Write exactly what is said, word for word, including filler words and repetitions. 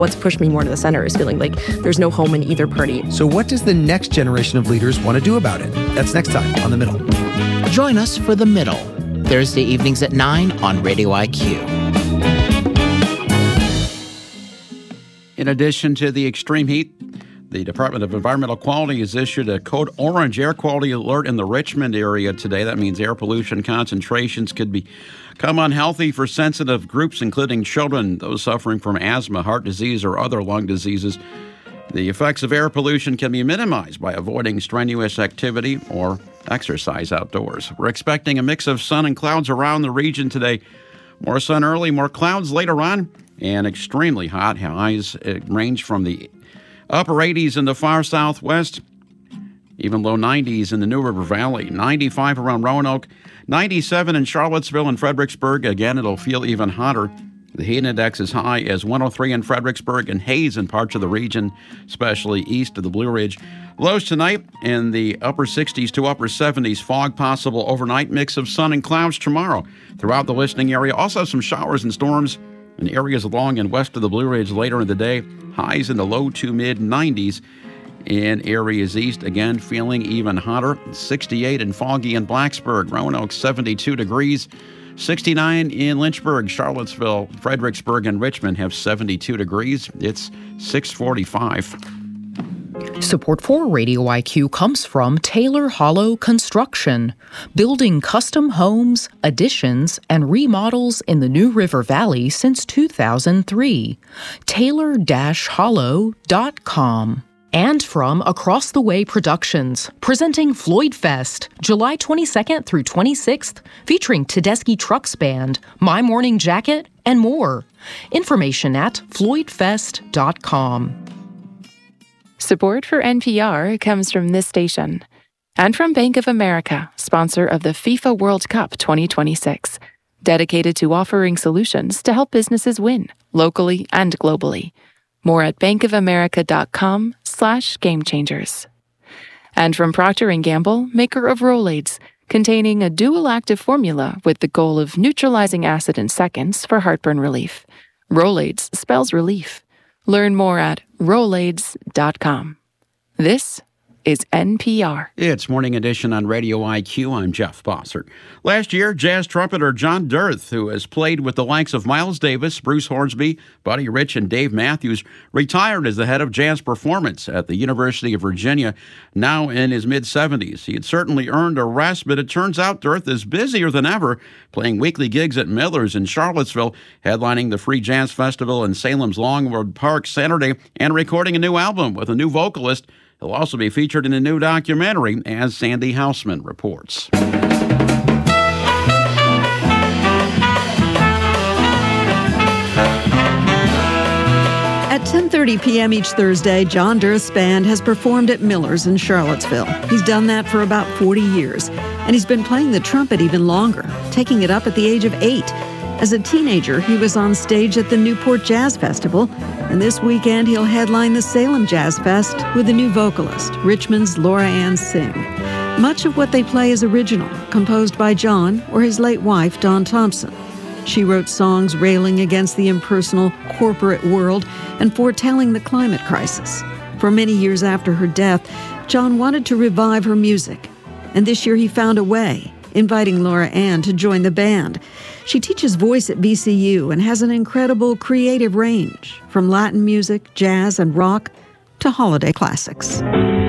What's pushed me more to the center is feeling like there's no home in either party. So what does the next generation of leaders want to do about it? That's next time on The Middle. Join us for The Middle, Thursday evenings at nine on Radio I Q. In addition to the extreme heat, the Department of Environmental Quality has issued a code orange air quality alert in the Richmond area today. That means air pollution concentrations could become unhealthy for sensitive groups, including children, those suffering from asthma, heart disease, or other lung diseases. The effects of air pollution can be minimized by avoiding strenuous activity or exercise outdoors. We're expecting a mix of sun and clouds around the region today. More sun early, more clouds later on, and extremely hot highs range from the upper eighties in the far southwest, even low nineties in the New River Valley, ninety-five around Roanoke, ninety-seven in Charlottesville and Fredericksburg. Again, it'll feel even hotter. The heat index is high as one oh three in Fredericksburg and haze in parts of the region, especially east of the Blue Ridge. Lows tonight in the upper sixties to upper seventies. Fog possible overnight, mix of sun and clouds tomorrow. Throughout the listening area, also some showers and storms in areas along and west of the Blue Ridge later in the day. Highs in the low to mid nineties in areas east. Again, feeling even hotter. sixty-eight and foggy in Blacksburg. Roanoke, seventy-two degrees. sixty-nine in Lynchburg, Charlottesville, Fredericksburg, and Richmond have seventy-two degrees. It's six forty-five. Support for Radio I Q comes from Taylor Hollow Construction, building custom homes, additions, and remodels in the New River Valley since two thousand three. Taylor Hollow dot com. And from Across the Way Productions, presenting Floyd Fest, July twenty-second through twenty-sixth, featuring Tedeschi Trucks Band, My Morning Jacket, and more. Information at floyd fest dot com. Support for N P R comes from this station and from Bank of America, sponsor of the FIFA World Cup twenty twenty-six, dedicated to offering solutions to help businesses win locally and globally. More at bankofamerica.com slash game changers. And from Procter and Gamble, maker of Rolaids, containing a dual active formula with the goal of neutralizing acid in seconds for heartburn relief. Rolaids spells relief. Learn more at rolaids dot com. This is N P R. It's Morning Edition on Radio I Q. I'm Jeff Bossert. Last year, jazz trumpeter John Dirth, who has played with the likes of Miles Davis, Bruce Hornsby, Buddy Rich, and Dave Matthews, retired as the head of jazz performance at the University of Virginia, now in his mid-seventies. He had certainly earned a rest, but it turns out Dirth is busier than ever, playing weekly gigs at Miller's in Charlottesville, headlining the Free Jazz Festival in Salem's Longwood Park Saturday, and recording a new album with a new vocalist. He'll also be featured in a new documentary, as Sandy Hausman reports. At ten thirty p.m. each Thursday, John Dirth's band has performed at Miller's in Charlottesville. He's done that for about forty years, and he's been playing the trumpet even longer, taking it up at the age of eight. As a teenager, he was on stage at the Newport Jazz Festival, and this weekend he'll headline the Salem Jazz Fest with a new vocalist, Richmond's Laura Ann Singh. Much of what they play is original, composed by John or his late wife, Dawn Thompson. She wrote songs railing against the impersonal corporate world and foretelling the climate crisis. For many years after her death, John wanted to revive her music, and this year he found a way, inviting Laura Ann to join the band. She teaches voice at V C U and has an incredible creative range, from Latin music, jazz, and rock to holiday classics.